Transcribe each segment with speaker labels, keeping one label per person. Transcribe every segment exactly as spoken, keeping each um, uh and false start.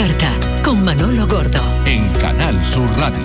Speaker 1: carta, con Manolo Gordo.
Speaker 2: En Canal Sur Radio.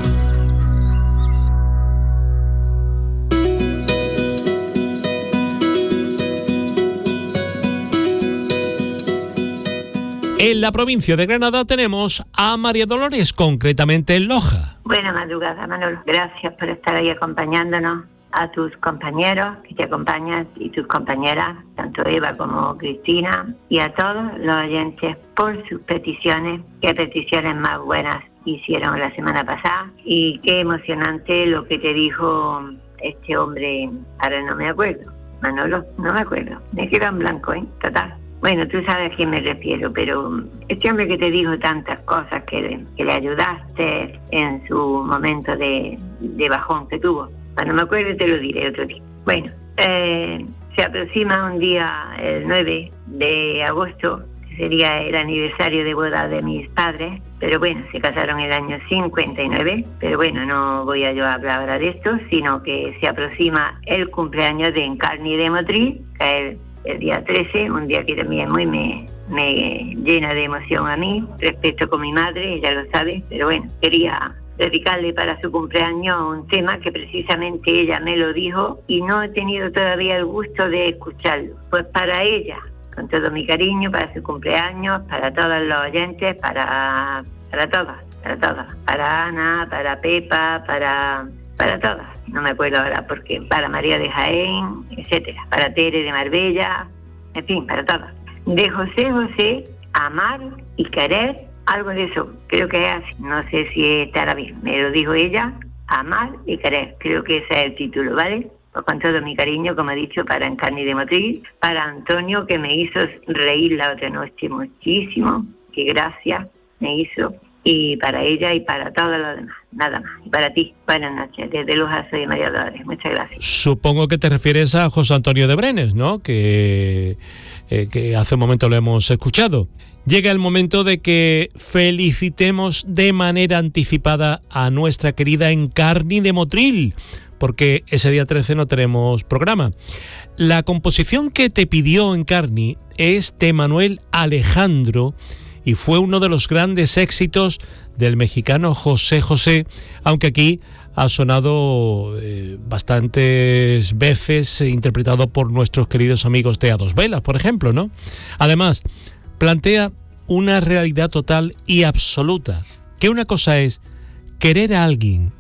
Speaker 3: En la provincia de Granada tenemos a María Dolores, concretamente en Loja.
Speaker 4: Buena madrugada, Manolo. Gracias por estar ahí acompañándonos. A tus compañeros que te acompañan y tus compañeras, tanto Eva como Cristina, y a todos los oyentes por sus peticiones. Qué peticiones más buenas hicieron la semana pasada, y qué emocionante lo que te dijo este hombre. Ahora no me acuerdo, Manolo, no me acuerdo, me quedo en blanco, ¿eh? Total. Bueno, tú sabes a quién me refiero, pero este hombre que te dijo tantas cosas, que, que le ayudaste en su momento de, de bajón que tuvo. Cuando me acuerdo te lo diré otro día. Bueno, eh, se aproxima un día, el nueve de agosto, que sería el aniversario de boda de mis padres, pero bueno, se casaron en el año cincuenta y nueve, pero bueno, no voy a yo a hablar ahora de esto, sino que se aproxima el cumpleaños de Encarni de Motril, que es el día trece, un día que también muy me, me llena de emoción a mí, respeto con mi madre, ella lo sabe, pero bueno, quería dedicarle para su cumpleaños un tema que precisamente ella me lo dijo y no he tenido todavía el gusto de escucharlo. Pues para ella, con todo mi cariño, para su cumpleaños, para todos los oyentes, para, para todas, para todas, para Ana, para Pepa, para, para todas, no me acuerdo ahora porque, para María de Jaén, etcétera, para Tere de Marbella, en fin, para todas. De José José, amar y querer, algo de eso, creo que es así, no sé si estará bien, me lo dijo ella, amar y querer, creo que ese es el título, ¿vale? Pues con todo mi cariño, como he dicho, para Encarni de Motril, para Antonio, que me hizo reír la otra noche muchísimo, que gracias me hizo, y para ella y para todos los demás, nada más, y para ti, buenas noches, desde Loja soy María Dolores, muchas gracias.
Speaker 3: Supongo que te refieres a José Antonio de Brenes, ¿no? Que, eh, que hace un momento lo hemos escuchado. Llega el momento de que felicitemos de manera anticipada a nuestra querida Encarni de Motril, porque ese día trece no tenemos programa. La composición que te pidió Encarni es de Manuel Alejandro y fue uno de los grandes éxitos del mexicano José José, aunque aquí ha sonado eh, bastantes veces, eh, interpretado por nuestros queridos amigos de A Dos Velas, por ejemplo, ¿no? Además, plantea una realidad total y absoluta, que una cosa es querer a alguien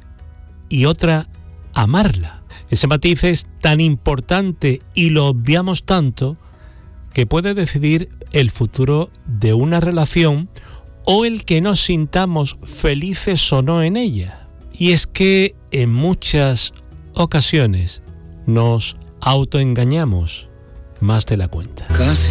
Speaker 3: y otra amarla. Ese matiz es tan importante y lo obviamos tanto que puede decidir el futuro de una relación o el que nos sintamos felices o no en ella. Y es que en muchas ocasiones nos autoengañamos más de la cuenta. Casi